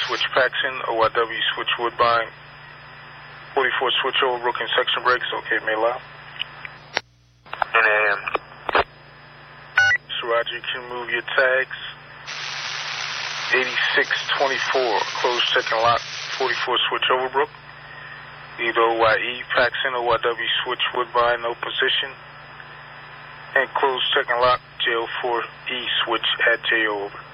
switch Paxton, OIW switch Woodbine, 44 switch over Brooklyn section breaks, okay, may allow. 10 a.m. So Roger, you can move your tags. 8624, close second lock, 44 switch Overbrook. Lead OYE, Paxton, OYW switch Woodbine, no position. And close second lock, JO4E switch at JO over.